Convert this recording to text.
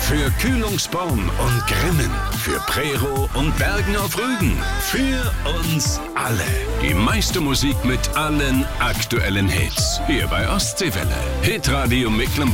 Für Kühlungsborn und Grimmen. Für Prerow und Bergen auf Rügen. Für uns alle. Die meiste Musik mit allen aktuellen Hits. Hier bei Ostseewelle. Hitradio Mecklenburg.